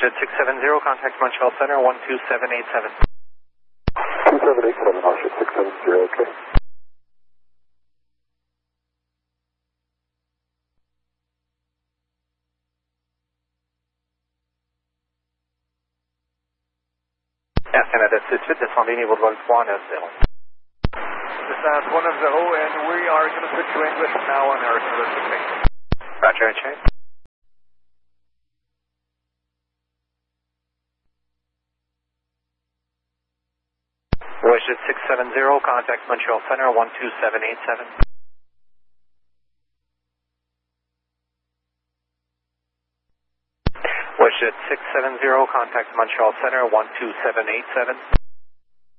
Westjet 670, contact Montreal Center 12787. 2787, Westjet 670, okay. Air Canada 68, descendez niveau de vol 390. Descend 190, and we are going to put you English now on Air Canada 68. Roger, change. Westjet 670, contact Montreal Center 12787. Westjet 670, contact Montreal Center 12787.